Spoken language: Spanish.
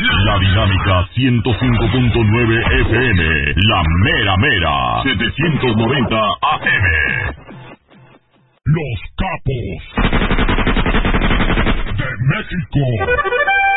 La Dinámica 105.9 FM, la mera mera, 790 AM. Los capos de México.